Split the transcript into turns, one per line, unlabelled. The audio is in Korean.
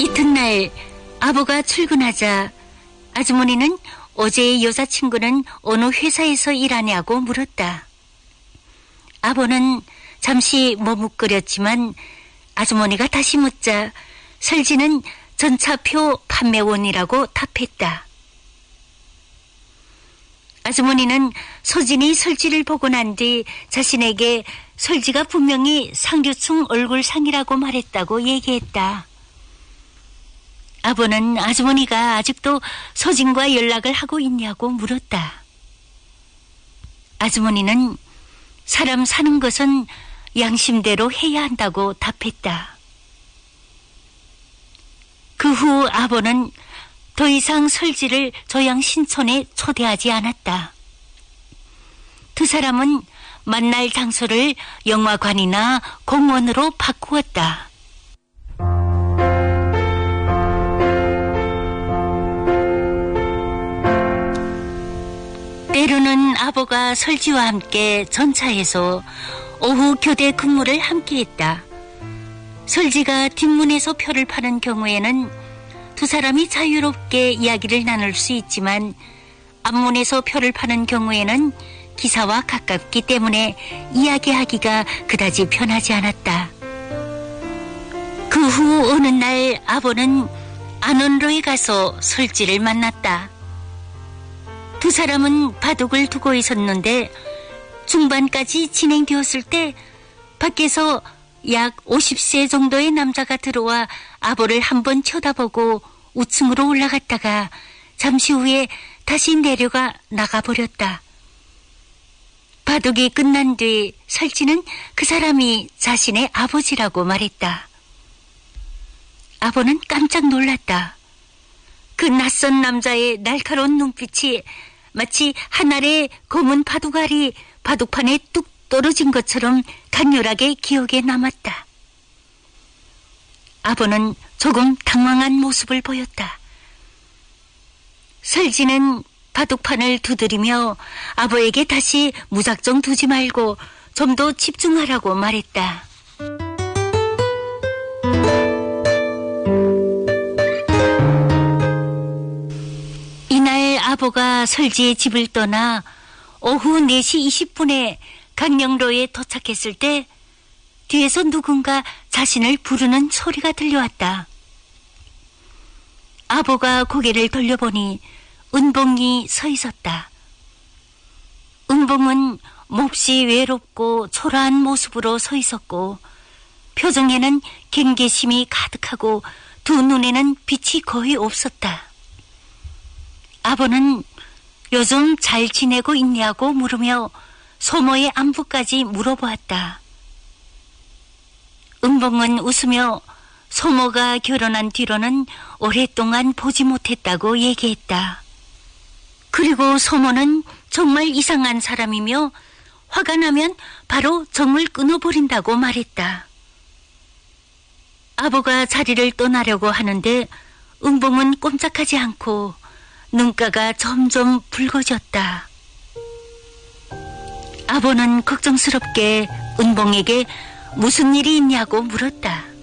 이튿날 아버가 출근하자 아주머니는 어제의 여자친구는 어느 회사에서 일하냐고 물었다. 아버는 잠시 머뭇거렸지만 아주머니가 다시 묻자 설지는 전차표 판매원이라고 답했다. 아주머니는 소진이 설지를 보고 난 뒤 자신에게 설지가 분명히 상류층 얼굴상이라고 말했다고 얘기했다. 아버는 아주머니가 아직도 소진과 연락을 하고 있냐고 물었다. 아주머니는 사람 사는 것은 양심대로 해야 한다고 답했다. 그 후 아버는 더 이상 설지를 조양 신촌에 초대하지 않았다. 두 사람은 만날 장소를 영화관이나 공원으로 바꾸었다. 때로는 아버가 설지와 함께 전차에서 오후 교대 근무를 함께했다. 설지가 뒷문에서 표를 파는 경우에는 두 사람이 자유롭게 이야기를 나눌 수 있지만 앞문에서 표를 파는 경우에는 기사와 가깝기 때문에 이야기하기가 그다지 편하지 않았다. 그 후 어느 날 아버는 안원로에 가서 설지를 만났다. 두 사람은 바둑을 두고 있었는데 중반까지 진행되었을 때 밖에서 약 50세 정도의 남자가 들어와 아버를 한번 쳐다보고 우층으로 올라갔다가 잠시 후에 다시 내려가 나가버렸다. 바둑이 끝난 뒤 설지는 그 사람이 자신의 아버지라고 말했다. 아버는 깜짝 놀랐다. 그 낯선 남자의 날카로운 눈빛이 마치 하늘의 검은 바둑알이 바둑판에 뚝 떨어진 것처럼 강렬하게 기억에 남았다. 아버는 조금 당황한 모습을 보였다. 설지는 바둑판을 두드리며 아버에게 다시 무작정 두지 말고 좀 더 집중하라고 말했다. 이날 아버가 설지의 집을 떠나 오후 4시 20분에 강령로에 도착했을 때 뒤에서 누군가 자신을 부르는 소리가 들려왔다. 아버가 고개를 돌려보니 은봉이 서 있었다. 은봉은 몹시 외롭고 초라한 모습으로 서 있었고 표정에는 경계심이 가득하고 두 눈에는 빛이 거의 없었다. 아버는 요즘 잘 지내고 있냐고 물으며 소모의 안부까지 물어보았다. 은봉은 웃으며 소모가 결혼한 뒤로는 오랫동안 보지 못했다고 얘기했다. 그리고 소모는 정말 이상한 사람이며 화가 나면 바로 정을 끊어버린다고 말했다. 아버가 자리를 떠나려고 하는데 은봉은 꼼짝하지 않고 눈가가 점점 붉어졌다. 아버는 걱정스럽게 은봉에게 무슨 일이 있냐고 물었다.